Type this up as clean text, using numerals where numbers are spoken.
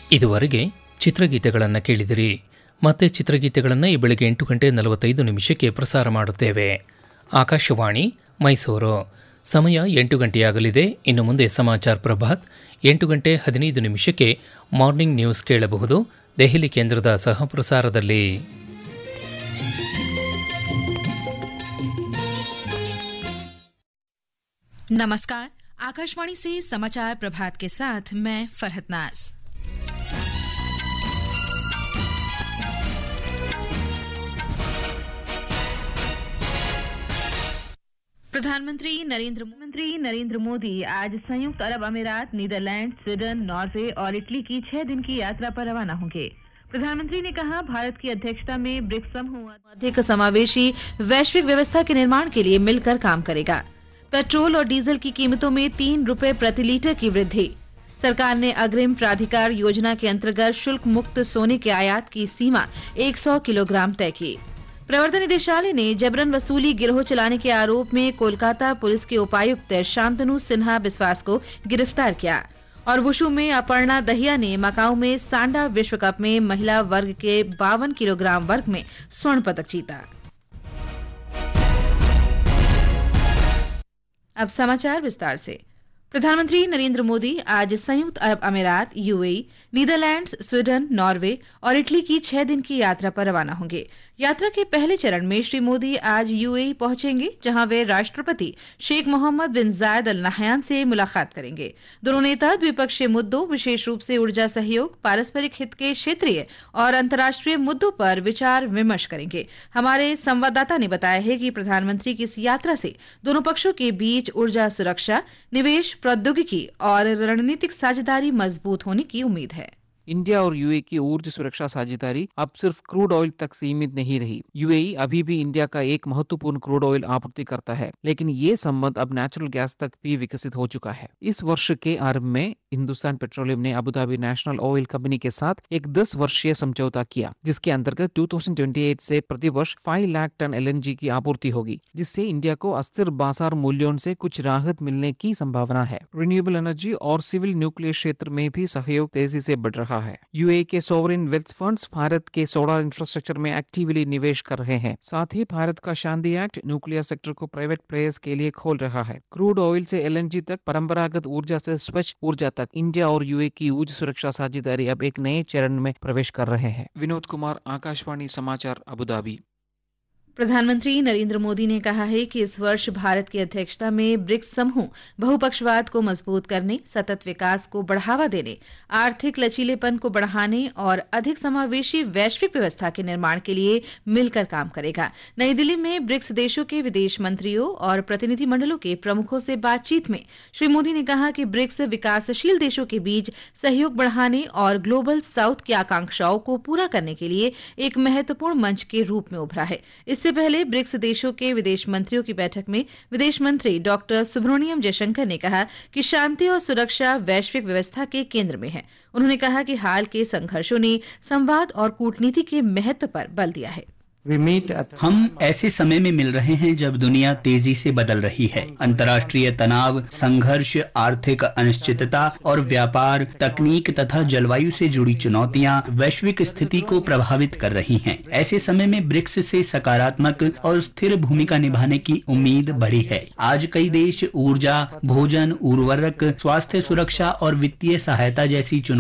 ಇದುವರೆಗೆ ಚಿತ್ರಗೀತೆಗಳನ್ನು ಕೇಳಿದಿರಿ. ಮತ್ತೆ ಚಿತ್ರಗೀತೆಗಳನ್ನು ಈ ಬೆಳಗ್ಗೆ 8:45 ಪ್ರಸಾರ ಮಾಡುತ್ತೇವೆ. ಆಕಾಶವಾಣಿ ಮೈಸೂರು. ಸಮಯ 8 ಗಂಟೆಯಾಗಲಿದೆ. ಇನ್ನು ಮುಂದೆ ಸಮಾಚಾರ ಪ್ರಭಾತ್. 8:15 ಮಾರ್ನಿಂಗ್ ನ್ಯೂಸ್ ಕೇಳಬಹುದು. ದೆಹಲಿ ಕೇಂದ್ರದ ಸಹಪ್ರಸಾರದಲ್ಲಿ. नमस्कार, आकाशवाणी से समाचार प्रभात के साथ मैं फरहत नाज। प्रधानमंत्री नरेंद्र मोदी आज संयुक्त अरब अमीरात, नीदरलैंड, स्वीडन, नॉर्वे और इटली की 6 दिन की यात्रा पर रवाना होंगे। प्रधानमंत्री ने कहा, भारत की अध्यक्षता में ब्रिक्स समूह अधिक समावेशी वैश्विक व्यवस्था के निर्माण के लिए मिलकर काम करेगा। पेट्रोल और डीजल की कीमतों में 3 रुपए प्रति लीटर की वृद्धि। सरकार ने अग्रिम प्राधिकार योजना के अंतर्गत शुल्क मुक्त सोने के आयात की सीमा 100 किलोग्राम तय की। प्रवर्तन निदेशालय ने जबरन वसूली गिरोह चलाने के आरोप में कोलकाता पुलिस के उपायुक्त शांतनु सिन्हा बिस्वास को गिरफ्तार किया। और वुशु में अपर्णा दहिया ने मकाऊ में सांडा विश्व कप में महिला वर्ग के 52 किलोग्राम वर्ग में स्वर्ण पदक जीता। अब समाचार विस्तार से। प्रधानमंत्री नरेंद्र मोदी आज संयुक्त अरब अमीरात, यूएई, नीदरलैंड्स, स्वीडन, नॉर्वे और इटली की 6 दिन की यात्रा पर रवाना होंगे। यात्रा के पहले चरण में श्री मोदी आज यूएई पहुंचेंगे, जहां वे राष्ट्रपति शेख मोहम्मद बिन जायद अल नहयान से मुलाकात करेंगे। दोनों नेता द्विपक्षीय मुद्दों, विशेष रूप से ऊर्जा सहयोग, पारस्परिक हित के क्षेत्रीय और अंतर्राष्ट्रीय मुद्दों पर विचार विमर्श करेंगे। हमारे संवाददाता ने बताया है कि प्रधानमंत्री की इस यात्रा से दोनों पक्षों के बीच ऊर्जा सुरक्षा, निवेश, प्रौद्योगिकी और रणनीतिक साझेदारी मजबूत होने की उम्मीद है। इंडिया और यूएई की ऊर्जा सुरक्षा साझेदारी अब सिर्फ क्रूड ऑयल तक सीमित नहीं रही। यूएई अभी भी इंडिया का एक महत्वपूर्ण क्रूड ऑयल आपूर्ति करता है, लेकिन ये संबंध अब नेचुरल गैस तक भी विकसित हो चुका है। इस वर्ष के आरंभ में हिंदुस्तान पेट्रोलियम ने Abu Dhabi national oil company के साथ एक 10 वर्षीय समझौता किया, जिसके अंतर्गत 2028 से प्रतिवर्ष 5 लाख टन एलएनजी की आपूर्ति होगी, जिससे इंडिया को अस्थिर बाजार मूल्यों से कुछ राहत मिलने की संभावना है। रिन्यूएबल एनर्जी और सिविल न्यूक्लियर क्षेत्र में भी सहयोग तेजी से बढ़ रहा है। यूएई के सॉवरेन वेल्थ फंड्स भारत के सोलर इंफ्रास्ट्रक्चर में एक्टिवली निवेश कर रहे हैं। साथ ही भारत का शांति एक्ट न्यूक्लियर सेक्टर को प्राइवेट प्लेयर्स के लिए खोल रहा है। क्रूड ऑयल से एलएनजी तक, परंपरागत ऊर्जा से स्वच्छ ऊर्जा तक, इंडिया और यूएई की ऊर्जा सुरक्षा साझेदारी अब एक नए चरण में प्रवेश कर रहे हैं। विनोद कुमार, आकाशवाणी समाचार, अबू धाबी। प्रधानमंत्री नरेंद्र मोदी ने कहा है कि इस वर्ष भारत की अध्यक्षता में ब्रिक्स समूह बहुपक्षवाद को मजबूत करने, सतत विकास को बढ़ावा देने, आर्थिक लचीलेपन को बढ़ाने और अधिक समावेशी वैश्विक व्यवस्था के निर्माण के लिए मिलकर काम करेगा। नई दिल्ली में ब्रिक्स देशों के विदेश मंत्रियों और प्रतिनिधिमंडलों के प्रमुखों से बातचीत में श्री मोदी ने कहा कि ब्रिक्स विकासशील देशों के बीच सहयोग बढ़ाने और ग्लोबल साउथ की आकांक्षाओं को पूरा करने के लिए एक महत्वपूर्ण मंच के रूप में उभरा है। इससे पहले ब्रिक्स देशों के विदेश मंत्रियों की बैठक में विदेश मंत्री डॉक्टर सुब्रमण्यम जयशंकर ने कहा कि शांति और सुरक्षा वैश्विक व्यवस्था के केंद्र में है। उन्होंने कहा कि हाल के संघर्षों ने संवाद और कूटनीति के महत्व पर बल दिया है। हम ऐसे समय में मिल रहे हैं जब दुनिया तेजी से बदल रही है। अंतर्राष्ट्रीय तनाव, संघर्ष, आर्थिक अनिश्चितता और व्यापार, तकनीक तथा जलवायु से जुड़ी चुनौतियां वैश्विक स्थिति को प्रभावित कर रही हैं। ऐसे समय में ब्रिक्स से सकारात्मक और स्थिर भूमिका निभाने की उम्मीद बढ़ी है। आज कई देश ऊर्जा, भोजन, उर्वरक, स्वास्थ्य सुरक्षा और वित्तीय सहायता जैसी